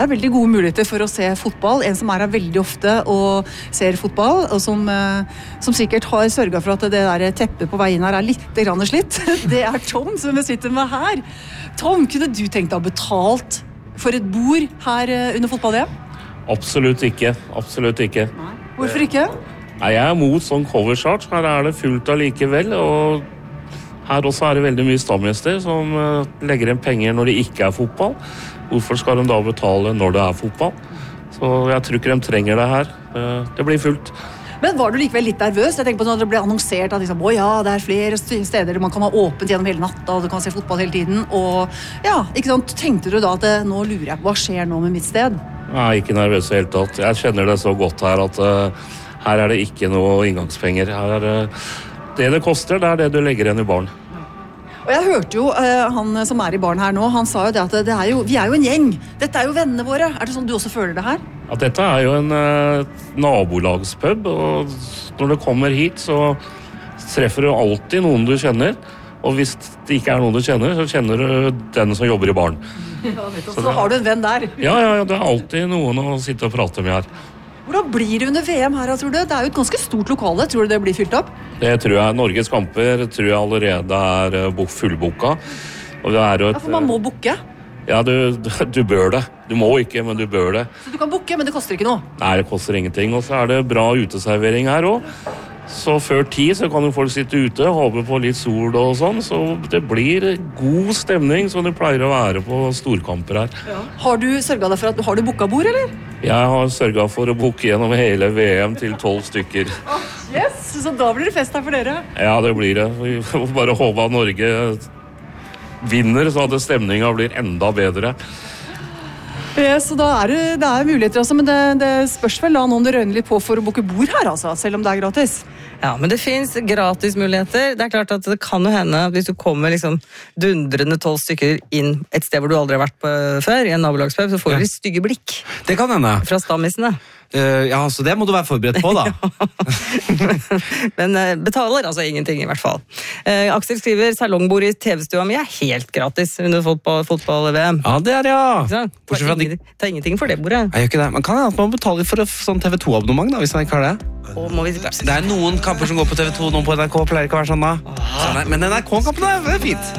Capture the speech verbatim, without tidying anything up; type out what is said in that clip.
Det er veldig gode muligheter for å se fotball. En som er her veldig ofte og ser fotball, og som, som sikkert har sørget for at det der teppet på veien her er litt grann slitt. Det er Tom som vi sitter med her. Tom, kunne du tenkt deg å betalt for et bord her under fotball-V M? Absolutt ikke. Absolutt ikke. Nei. Hvorfor ikke? Nei, jeg er mot sånn coverchart. Her er det fullt allikevel, og her også er det veldig mye stamgjester som legger inn penger når det ikke er fotball. Hvorfor skal de da betale når det er fotball? Så jeg tror ikke de trenger det her. Det blir fullt. Men var du likevel litt nervøs? Jeg tenker på når det ble annonsert at liksom, å ja, det er flere steder man kan ha åpent gjennom hele natta, og du kan se fotball hele tiden. Og ja, ikke sant? Tenkte du da at nå lurer jeg på hva skjer nå med mitt sted? Jeg er ikke nervøs i hele tatt. Jeg kjenner det så godt her at uh, her er det ikke noe inngangspenger. Her er, uh, det det koster, det er det du legger igjen i baren. Og jeg hørte jo uh, han som er i baren her nå, han sa jo det at det er jo, vi er jo en gjeng. Dette er jo vennene våre. Er det sånn du også føler det her? Ja, dette er jo en uh, nabolagspub, og når du kommer hit så treffer du alltid noen du kjenner. Og hvis det ikke er noen du kjenner, så kjenner du den som jobber i baren. Ja, vet du, så, så har du en venn der. Ja, ja, ja, det er alltid noen å sitte og prate med her. Hvordan blir det under V M her, tror du? Det er jo et ganske stort lokale. Tror du det blir fylt opp? Det tror jeg. Norges kamper tror jeg allerede er fullboka. Og det er jo et, ja, for man må booke? Ja, du, du bør det. Du må ikke, men du bør det. Så du kan booke, men det koster ikke noe? Nei, det koster ingenting. Og så er det bra uteservering her også. Så før ti så kan jo folk sitte ute, håpe på litt sol og sånn, så det blir god stemning som det pleier å være på storkamper her. Ja. Har du sørget deg for at har du booket bord, eller? Jeg har sørget for å booke gjennom hele V M til tolv stykker. Oh, yes, så da blir det fest her for dere? Ja, det blir det. Vi får bare håpe at Norge vinner, så at stemningen blir enda bedre. Ja, så da er det, det er muligheter også, men det, det spørs vel da noen det rønner litt på for å booke bord her, altså, selv om det er gratis. Ja, men det finnes gratis muligheter. Det er klart at det kan jo hende at hvis du kommer liksom dundrende tolv stykker inn et sted hvor du aldri har vært på før, i en nabolagspub, så får du litt stygge blikk. Det kan hende. Fra stammisene. Uh, ja, så det må du være forberedt på, da. Men uh, betaler altså ingenting, i hvert fall. Uh, Aksel skriver, salongbord i T V-stua mi er helt gratis under fotball-V M. Ja, det er det, ja. Så, ta, ingenting, ta ingenting for det bordet. Jeg gjør ikke det. Man kan hende at man betaler for sånn T V to-abonnement, da, hvis man ikke har det. Og må vi... Det er noen kamper som går på T V to, noen på N R K, pleier ikke å være sånn da. Så, men N R K-kampene er fint.